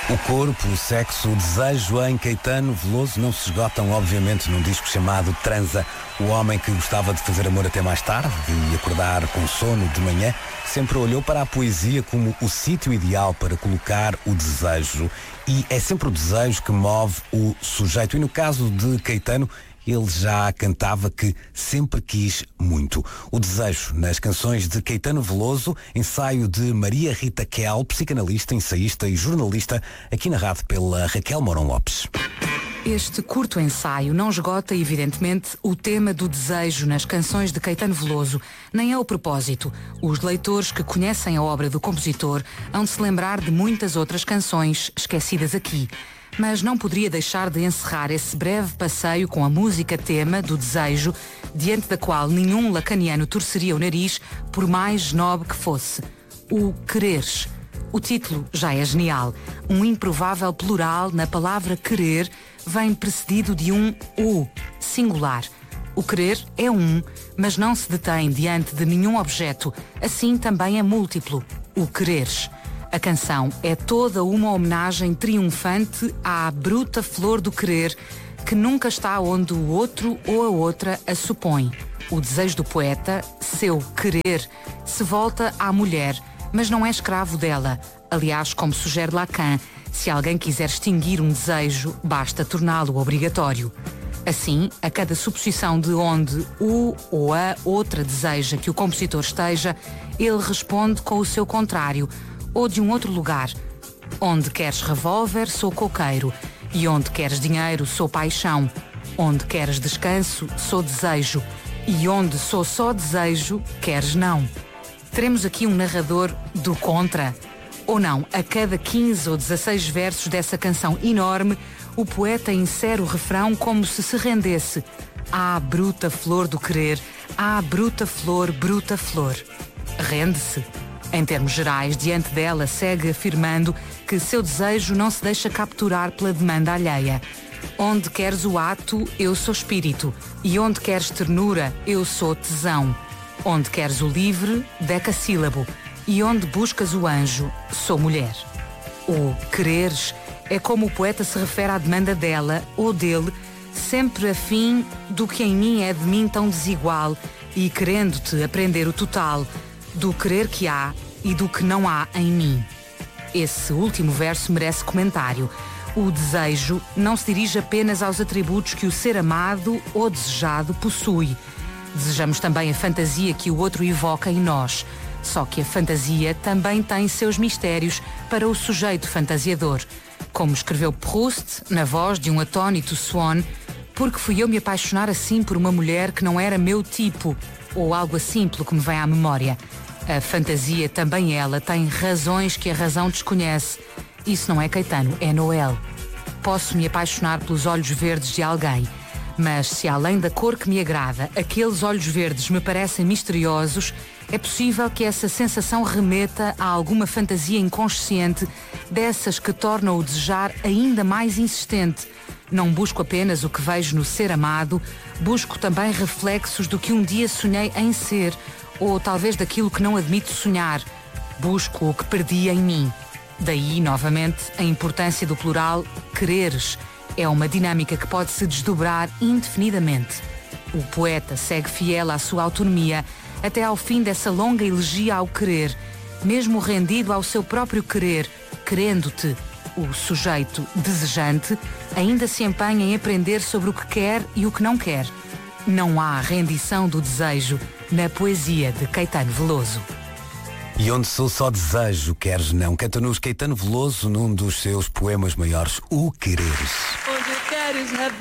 O corpo, o sexo, o desejo em Caetano Veloso não se esgotam, obviamente, num disco chamado Transa. O homem que gostava de fazer amor até mais tarde e acordar com sono de manhã, sempre olhou para a poesia como o sítio ideal para colocar o desejo. E é sempre o desejo que move o sujeito. E no caso de Caetano, ele já cantava que sempre quis muito. O desejo nas canções de Caetano Veloso, ensaio de Maria Rita Kell, psicanalista, ensaísta e jornalista, aqui narrado pela Raquel Mourão Lopes. Este curto ensaio não esgota, evidentemente, o tema do desejo nas canções de Caetano Veloso, nem é o propósito. Os leitores que conhecem a obra do compositor hão de se lembrar de muitas outras canções esquecidas aqui. Mas não poderia deixar de encerrar esse breve passeio com a música tema do desejo, diante da qual nenhum lacaniano torceria o nariz, por mais snob que fosse. O quereres. O título já é genial. Um improvável plural na palavra querer vem precedido de um o, singular. O querer é um, mas não se detém diante de nenhum objeto. Assim também é múltiplo. O quereres. A canção é toda uma homenagem triunfante à bruta flor do querer, que nunca está onde o outro ou a outra a supõe. O desejo do poeta, seu querer, se volta à mulher, mas não é escravo dela. Aliás, como sugere Lacan, se alguém quiser extinguir um desejo, basta torná-lo obrigatório. Assim, a cada suposição de onde o ou a outra deseja que o compositor esteja, ele responde com o seu contrário, ou de um outro lugar. Onde queres revólver, sou coqueiro. E onde queres dinheiro, sou paixão. Onde queres descanso, sou desejo. E onde sou só desejo, queres não. Teremos aqui um narrador do contra? Ou não, a cada 15 ou 16 versos dessa canção enorme, o poeta insere o refrão como se rendesse. Ah, bruta flor do querer, ah, bruta flor, bruta flor. Rende-se. Em termos gerais, diante dela segue afirmando que seu desejo não se deixa capturar pela demanda alheia. Onde queres o ato, eu sou espírito. E onde queres ternura, eu sou tesão. Onde queres o livre, decassílabo. E onde buscas o anjo, sou mulher. O quereres é como o poeta se refere à demanda dela ou dele, sempre a fim do que em mim é de mim tão desigual e querendo-te aprender o total do querer que há e do que não há em mim. Esse último verso merece comentário. O desejo não se dirige apenas aos atributos que o ser amado ou desejado possui. Desejamos também a fantasia que o outro evoca em nós. Só que a fantasia também tem seus mistérios para o sujeito fantasiador. Como escreveu Proust, na voz de um atônito Swann, porque fui eu me apaixonar assim por uma mulher que não era meu tipo, ou algo assim pelo que me vem à memória. A fantasia, também ela, tem razões que a razão desconhece. Isso não é Caetano, é Noel. Posso me apaixonar pelos olhos verdes de alguém, mas se além da cor que me agrada, aqueles olhos verdes me parecem misteriosos, é possível que essa sensação remeta a alguma fantasia inconsciente, dessas que tornam o desejar ainda mais insistente. Não busco apenas o que vejo no ser amado, busco também reflexos do que um dia sonhei em ser, ou talvez daquilo que não admito sonhar. Busco o que perdi em mim. Daí, novamente, a importância do plural quereres. É uma dinâmica que pode se desdobrar indefinidamente. O poeta segue fiel à sua autonomia até ao fim dessa longa elegia ao querer, mesmo rendido ao seu próprio querer, querendo-te. O sujeito desejante ainda se empenha em aprender sobre o que quer e o que não quer. Não há rendição do desejo na poesia de Caetano Veloso. E onde sou só desejo, queres não. Canta-nos Caetano Veloso num dos seus poemas maiores, O Quereres. Onde queres